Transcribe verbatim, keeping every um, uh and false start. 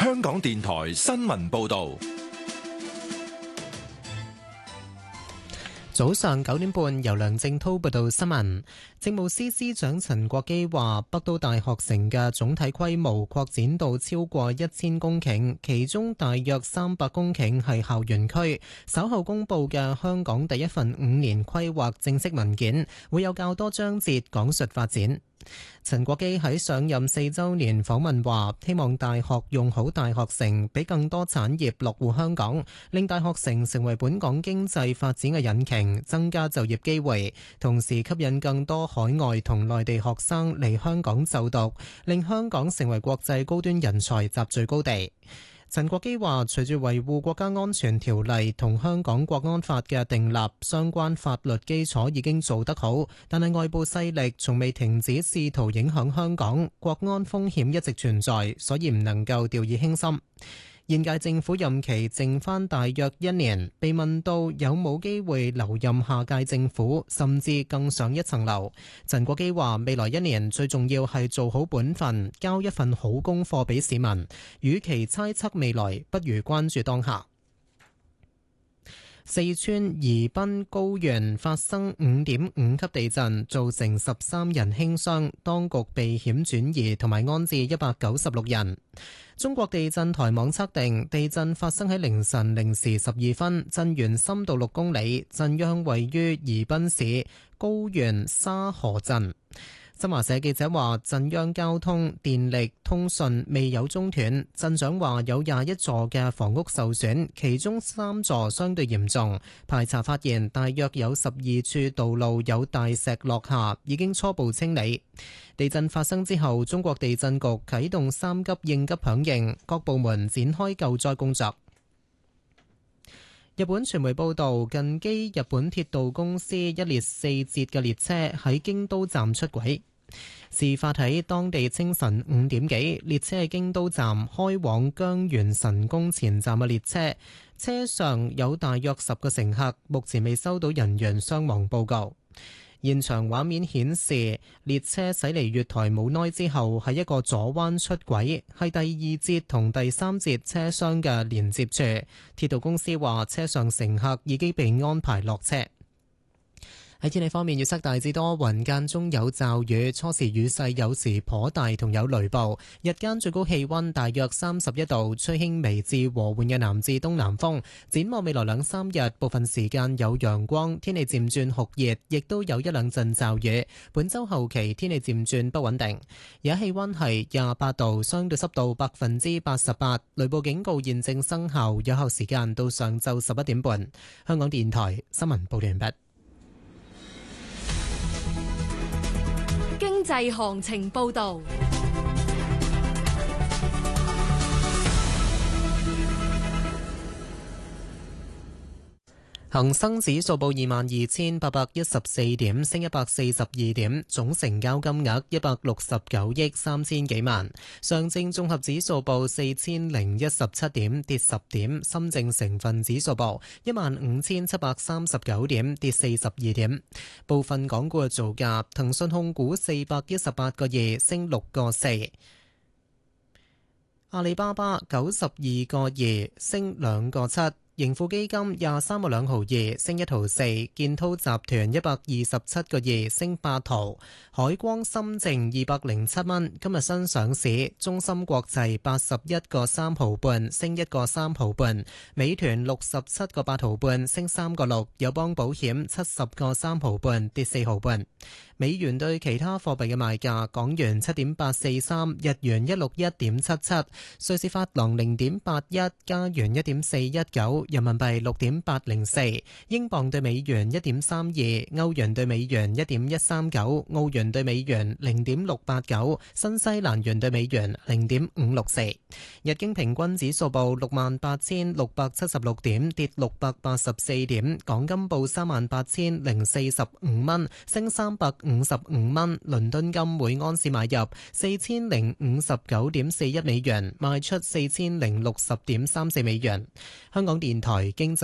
香港電台新聞報道。 早上九點半，由梁正滔報道新聞。政務司司長陳國基話，北都大學城嘅總體規模擴展到超過一千公頃，其中大約三百公頃係校園區。稍後公布嘅香港第一份五年規劃正式文件，會有較多章節講述發展。陳國基喺上任四週年訪問話，希望大學用好大學城，俾更多產業落戶香港，令大學城成為本港經濟發展嘅引擎，增加就業機會，同時吸引更多海外同內地學生嚟香港就讀，令香港成為國際高端人才集聚高地。陳國基話，隨住維護國家安全條例同香港國安法嘅訂立，相關法律基礎已經做得好，但係外部勢力從未停止試圖影響香港，國安風險一直存在，所以唔能夠掉以輕心。現屆政府任期剩返大約一年，被問到有冇機會留任下屆政府，甚至更上一層樓，陳國基話：未來一年最重要係做好本分，交一份好功課俾市民。與其猜測未來，不如關注當下。四川宜賓高原發生五點五級地震，造成十三人輕傷，當局避險轉移同埋安置一百九十六人。中國地震台網測定，地震發生喺凌晨零時十二分，震源深度六公里，震央位於宜賓市高原沙河鎮。新華社記者話，震央交通、電力、通訊未有中斷。鎮長話有廿一座嘅房屋受損，其中三座相對嚴重。排查發現，大約有十二處道路有大石落下，已經初步清理。地震發生之後，中國地震局啟動三級應急響應，各部門展開救災工作。日本傳媒報道，近畿日本鐵道公司一列四節嘅列車喺京都站出軌。事發喺當地清晨五點幾，列車喺京都站開往江原神宮前站嘅列車，車上有大約十個乘客，目前未收到人員傷亡報告。現場畫面顯示，列車駛離月台冇耐之後，喺一個左彎出軌，係第二節同第三節車廂嘅連接處。鐵道公司話，車上乘客已經被安排落車。喺天氣方面，預測大致多雲，間中有驟雨，初時雨勢有時頗大，同有雷暴。日間最高氣溫大約三十一度，吹輕微至和緩嘅南至東南風。展望未來兩三日，部分時間有陽光，天氣漸轉酷熱，亦都有一兩陣驟雨。本週後期天氣漸轉不穩定。而家氣溫係廿八度，相對濕度百分之八十八，雷暴警告現正生效，有效時間到上晝十一點半。香港電台新聞報道完畢。 經濟行情報道。 恒生指數報二萬二千八百一十四點，升一百四十二點，總成交金額一百六十九億三千幾萬。上證綜合指數報四千零一十七點，跌十點。深證成分指數報一萬五千七百三十九點，跌四十二點。部分港股嘅造價，騰訊控股四百一十八個二，升六個四。阿里巴巴九十二個二，升兩個七。盈富基金廿三個兩毫二，升一毫四；建滔集團一百二十七個二，升八毫；海光深證二百零七蚊，今日新上市；中芯國際八十一個三毫半，升一個三毫半；美團六十七個八毫半，升三個六；友邦保險七十個三毫半，跌四毫半。美元對其他貨幣嘅賣價：港元七點八四三，日元一六一點七七，瑞士法郎零點八一，加元一點四一九，人民幣六點八零四，英鎊對美元一點三二，歐元對美元一點一三九，澳元對美元零點六八九，新西蘭元對美元零點五六四。日經平均指數報六萬八千六百七十六點，跌六百八十四點。港金報三萬八千零四十五蚊，升三百五十五蚊。倫敦金每安士買入四千零五十九點四一美元，賣出四千零六十點三四美元。香港電台經濟